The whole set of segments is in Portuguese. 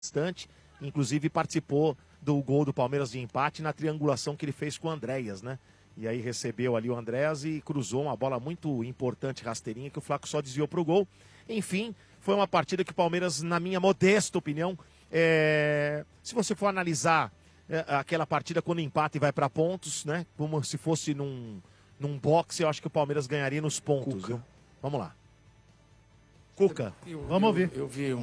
bastante, inclusive participou do gol do Palmeiras de empate na triangulação que ele fez com o Andréas, né? E aí recebeu ali o Andréas e cruzou uma bola muito importante, rasteirinha, que o Flaco só desviou pro gol. Enfim, foi uma partida que o Palmeiras, na minha modesta opinião, se você for analisar aquela partida quando empata e vai para pontos, né? Como se fosse num boxe, eu acho que o Palmeiras ganharia nos pontos. Viu? Vamos lá. Cuca, vamos ouvir. Eu vi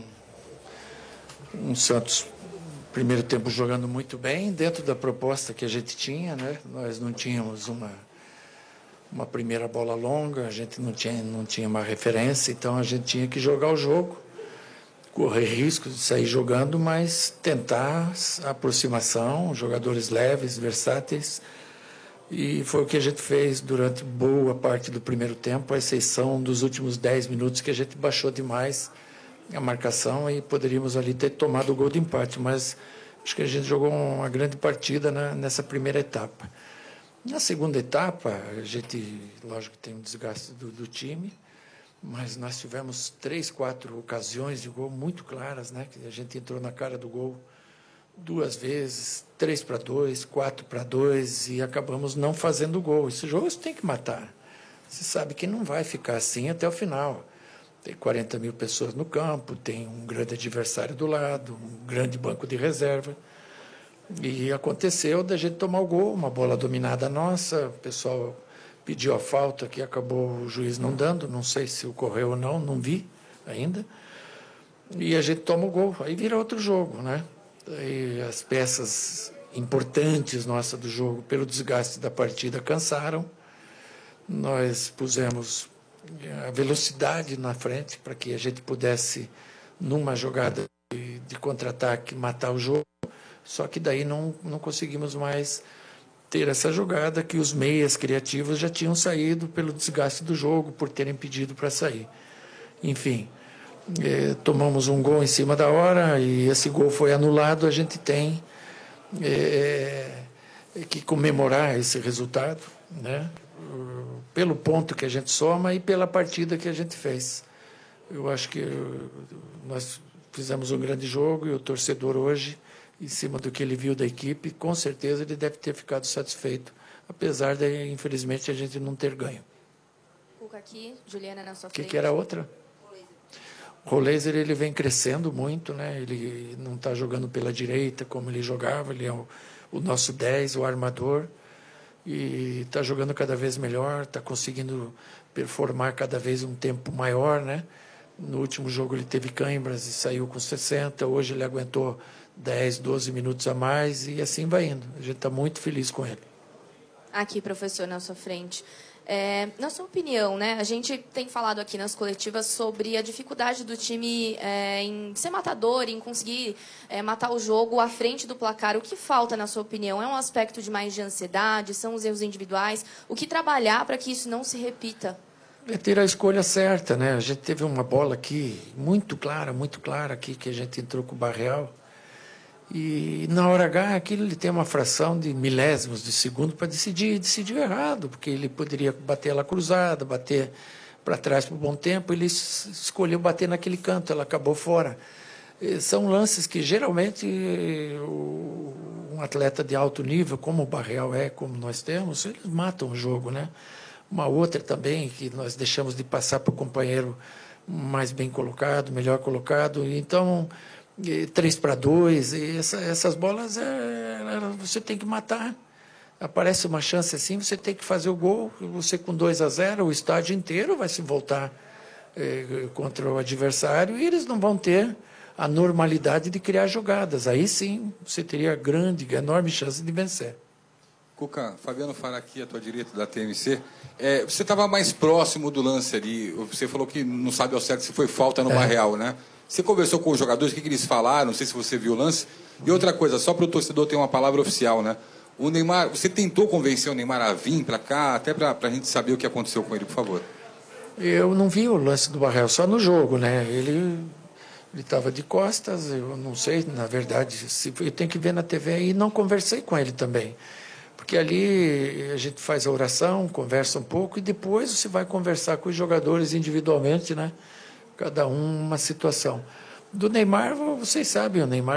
um Santos primeiro tempo jogando muito bem, dentro da proposta que a gente tinha, né? Nós não tínhamos uma primeira bola longa, a gente não tinha uma referência, então a gente tinha que jogar o jogo, correr risco de sair jogando, mas tentar a aproximação, jogadores leves, versáteis, e foi o que a gente fez durante boa parte do primeiro tempo, à exceção dos últimos 10 minutos que a gente baixou demais a marcação e poderíamos ali ter tomado o gol de empate, mas acho que a gente jogou uma grande partida nessa primeira etapa. Na segunda etapa, a gente, lógico que tem um desgaste do time, mas nós tivemos 3, 4 ocasiões de gol muito claras, né? Que a gente entrou na cara do gol 2 vezes, 3-2, 4-2 e acabamos não fazendo gol. Esse jogo você tem que matar. Você sabe que não vai ficar assim até o final. Tem 40 mil pessoas no campo, tem um grande adversário do lado, um grande banco de reserva. E aconteceu da gente tomar o gol, uma bola dominada nossa, o pessoal pediu a falta que acabou o juiz não dando, não sei se ocorreu ou não vi ainda. E a gente toma o gol, aí vira outro jogo, né? Aí as peças importantes nossas do jogo, pelo desgaste da partida, cansaram. Nós pusemos a velocidade na frente para que a gente pudesse, numa jogada de contra-ataque, matar o jogo. Só que daí não conseguimos mais ter essa jogada que os meias criativos já tinham saído pelo desgaste do jogo, por terem pedido para sair. Enfim, tomamos um gol em cima da hora e esse gol foi anulado. A gente tem que comemorar esse resultado, né? Pelo ponto que a gente soma e pela partida que a gente fez. Eu acho que nós fizemos um grande jogo e o torcedor hoje, em cima do que ele viu da equipe, com certeza ele deve ter ficado satisfeito, apesar de, infelizmente, a gente não ter ganho. Cuca aqui, Juliana na sua frente. O que era a outra? O Roleiser, ele vem crescendo muito, né? Ele não está jogando pela direita como ele jogava, ele é o nosso 10, o armador, e está jogando cada vez melhor, está conseguindo performar cada vez um tempo maior, né? No último jogo ele teve câimbras e saiu com 60, hoje ele aguentou 10, 12 minutos a mais e assim vai indo. A gente está muito feliz com ele. Aqui, professor, na sua frente. Na sua opinião, né, a gente tem falado aqui nas coletivas sobre a dificuldade do time em ser matador, em conseguir matar o jogo à frente do placar. O que falta, na sua opinião? É um aspecto de mais de ansiedade? São os erros individuais? O que trabalhar para que isso não se repita? É ter a escolha certa, né? A gente teve uma bola aqui muito clara aqui, que a gente entrou com o Barreal. E na hora H, aquilo ele tem uma fração de milésimos de segundo para decidir, e decidiu errado, porque ele poderia bater ela cruzada, bater para trás por um bom tempo, ele escolheu bater naquele canto, ela acabou fora. São lances que geralmente um atleta de alto nível, como o Barreal como nós temos, eles matam o jogo, né? Uma outra também, que nós deixamos de passar para o companheiro mais bem colocado, melhor colocado, então 3-2, e essas bolas você tem que matar. Aparece uma chance assim, você tem que fazer o gol, você com 2-0, o estádio inteiro vai se voltar contra o adversário e eles não vão ter a normalidade de criar jogadas. Aí sim, você teria enorme chance de vencer. Cuca, Fabiano Fara aqui, à tua direita, da TMC. Você estava mais próximo do lance ali, você falou que não sabe ao certo se foi falta no Barreal, né? Você conversou com os jogadores, o que eles falaram? Não sei se você viu o lance. E outra coisa, só para o torcedor ter uma palavra oficial, né? O Neymar, você tentou convencer o Neymar a vir para cá, até para a gente saber o que aconteceu com ele, por favor. Eu não vi o lance do Barreal, só no jogo, né? Ele estava de costas, eu não sei, na verdade, eu tenho que ver na TV e não conversei com ele também. Porque ali a gente faz a oração, conversa um pouco e depois você vai conversar com os jogadores individualmente, né? Cada um uma situação. Do Neymar, vocês sabem, o Neymar